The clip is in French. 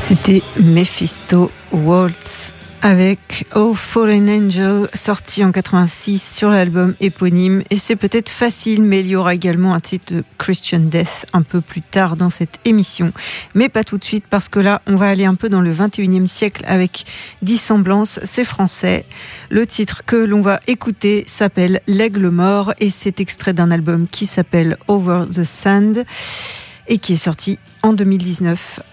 C'était Mephisto Waltz avec Oh Fallen Angel, sorti en 86 sur l'album éponyme. Et c'est peut-être facile, mais il y aura également un titre de Christian Death un peu plus tard dans cette émission. Mais pas tout de suite, parce que là, on va aller un peu dans le 21e siècle avec Dissemblance, c'est français. Le titre que l'on va écouter s'appelle L'Aigle mort et c'est extrait d'un album qui s'appelle Over the Sand et qui est sorti en 2019.